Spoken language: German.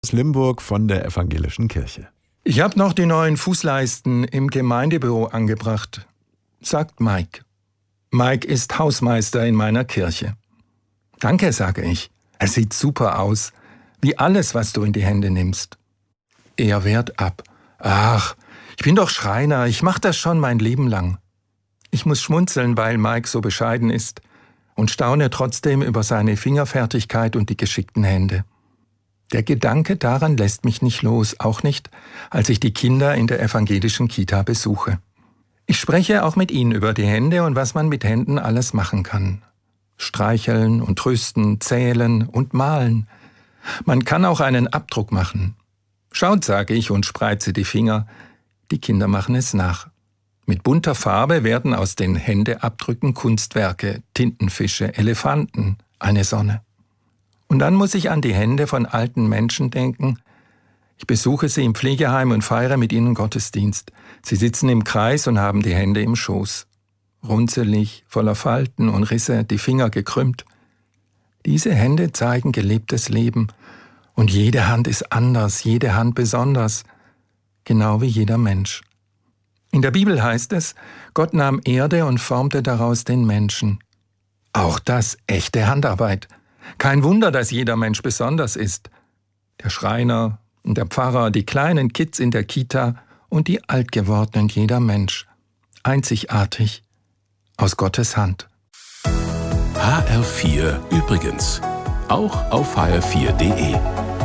Aus Limburg von der Evangelischen Kirche. Ich habe noch die neuen Fußleisten im Gemeindebüro angebracht, sagt Mike. Mike ist Hausmeister in meiner Kirche. Danke, sage ich. Er sieht super aus, wie alles, was du in die Hände nimmst. Er wehrt ab. Ach, ich bin doch Schreiner, ich mache das schon mein Leben lang. Ich muss schmunzeln, weil Mike so bescheiden ist und staune trotzdem über seine Fingerfertigkeit und die geschickten Hände. Der Gedanke daran lässt mich nicht los, auch nicht, als ich die Kinder in der evangelischen Kita besuche. Ich spreche auch mit ihnen über die Hände und was man mit Händen alles machen kann. Streicheln und trösten, zählen und malen. Man kann auch einen Abdruck machen. Schaut, sage ich und spreize die Finger. Die Kinder machen es nach. Mit bunter Farbe werden aus den Händeabdrücken Kunstwerke, Tintenfische, Elefanten, eine Sonne. Und dann muss ich an die Hände von alten Menschen denken. Ich besuche sie im Pflegeheim und feiere mit ihnen Gottesdienst. Sie sitzen im Kreis und haben die Hände im Schoß. Runzelig, voller Falten und Risse, die Finger gekrümmt. Diese Hände zeigen gelebtes Leben. Und jede Hand ist anders, jede Hand besonders. Genau wie jeder Mensch. In der Bibel heißt es, Gott nahm Erde und formte daraus den Menschen. Auch das echte Handarbeit. Kein Wunder, dass jeder Mensch besonders ist. Der Schreiner und der Pfarrer, die kleinen Kids in der Kita und die Altgewordenen, jeder Mensch. Einzigartig, aus Gottes Hand. HR4 übrigens. Auch auf hr4.de.